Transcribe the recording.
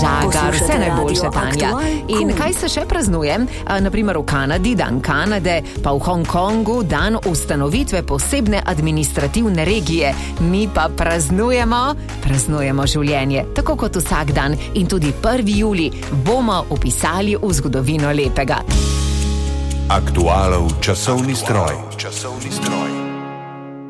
Žagar, vse najboljše, Tanja. In kaj se še praznuje? Naprimer v Kanadi, dan Kanade, pa v Hongkongu, dan ustanovitve posebne administrativne regije. Mi pa praznujemo življenje, tako kot vsak dan. In tudi 1. julij bomo vpisali v zgodovino lepega. Aktualov časovni stroj.